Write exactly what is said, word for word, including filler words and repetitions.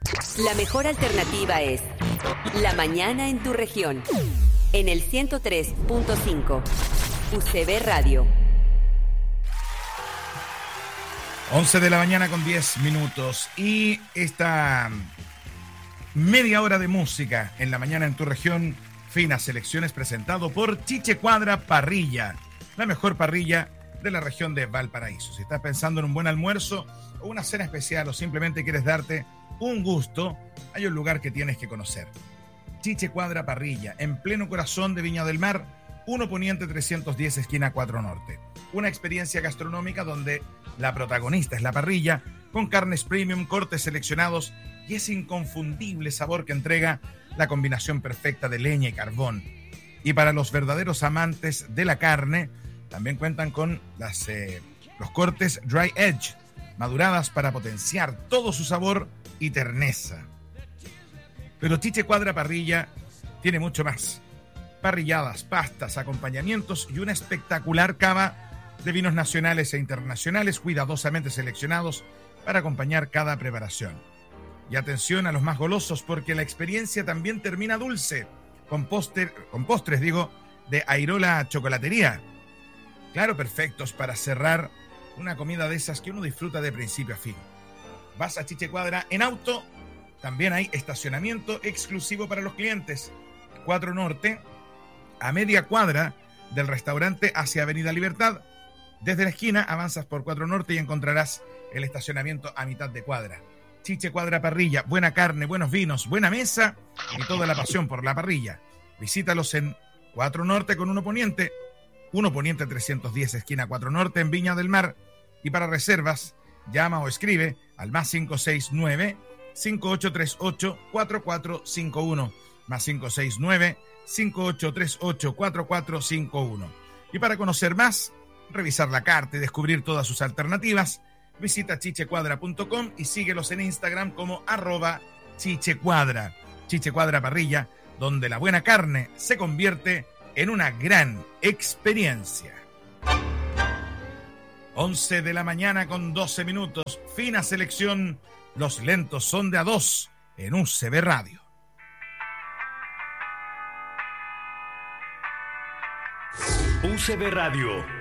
La mejor alternativa es La Mañana en tu región. En el ciento tres punto cinco. U C B Radio. once de la mañana con diez minutos. Y esta media hora de música en La Mañana en tu región. Finas selecciones presentado por Chiche Cuadra Parrilla. La mejor parrilla de la región de Valparaíso. Si estás pensando en un buen almuerzo o una cena especial o simplemente quieres darte un gusto, hay un lugar que tienes que conocer. Chiche Cuadra Parrilla, en pleno corazón de Viña del Mar, uno Poniente trescientos diez, esquina cuatro Norte. Una experiencia gastronómica donde la protagonista es la parrilla, con carnes premium, cortes seleccionados y ese inconfundible sabor que entrega la combinación perfecta de leña y carbón. Y para los verdaderos amantes de la carne, también cuentan con las, eh, los cortes Dry Edge, maduradas para potenciar todo su sabor y terneza. Pero Chiche Cuadra Parrilla tiene mucho más. Parrilladas, pastas, acompañamientos y una espectacular cava de vinos nacionales e internacionales cuidadosamente seleccionados para acompañar cada preparación. Y atención a los más golosos, porque la experiencia también termina dulce, con, póster, con postres, digo, de Airola Chocolatería. Claro, perfectos para cerrar una comida de esas que uno disfruta de principio a fin. Vas a Chiche Cuadra en auto, también hay estacionamiento exclusivo para los clientes. cuatro Norte, a media cuadra del restaurante hacia Avenida Libertad. Desde la esquina avanzas por cuatro Norte y encontrarás el estacionamiento a mitad de cuadra. Chiche Cuadra Parrilla, buena carne, buenos vinos, buena mesa y toda la pasión por la parrilla. Visítalos en cuatro Norte con uno Poniente, uno Poniente trescientos diez, esquina cuatro Norte en Viña del Mar. Y para reservas, llama o escribe al más cinco seis nueve, cinco ocho tres ocho, cuatro cuatro cinco uno, más cinco seis nueve, cinco ocho tres ocho, cuatro cuatro cinco uno. Y para conocer más, revisar la carta y descubrir todas sus alternativas, visita chiche cuadra punto com y síguelos en Instagram como arroba chichecuadra. Chiche Cuadra Parrilla, donde la buena carne se convierte en una gran experiencia. once de la mañana con doce minutos. Fina selección. Los lentos son de a dos en U C B Radio. U C B Radio.